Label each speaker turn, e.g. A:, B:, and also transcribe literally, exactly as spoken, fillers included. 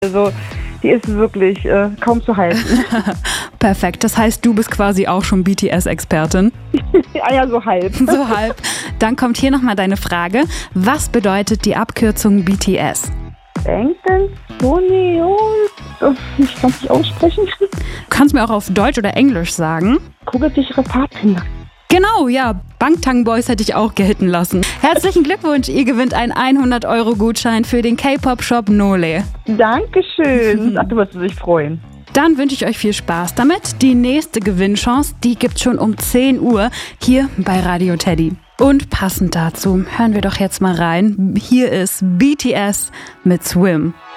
A: Also die ist wirklich äh, kaum zu halten.
B: Perfekt, das heißt, du bist quasi auch schon B T S-Expertin.
A: Ja, ja, so halb.
B: So halb. Dann kommt hier nochmal deine Frage. Was bedeutet die Abkürzung B T S?
A: Bangtan Sonyeon. Ich kann es nicht aussprechen.
B: Du kannst mir auch auf Deutsch oder Englisch sagen.
A: Kugelsichere Pfadfinder.
B: Genau, ja. Bangtan Boys hätte ich auch gelten lassen. Herzlichen Glückwunsch, ihr gewinnt einen hundert Euro Gutschein für den K-Pop-Shop Nole.
A: Dankeschön. Ach, du wirst dich freuen.
B: Dann wünsche ich euch viel Spaß damit. Die nächste Gewinnchance, die gibt's schon um zehn Uhr hier bei Radio Teddy. Und passend dazu hören wir doch jetzt mal rein. Hier ist B T S mit Swim.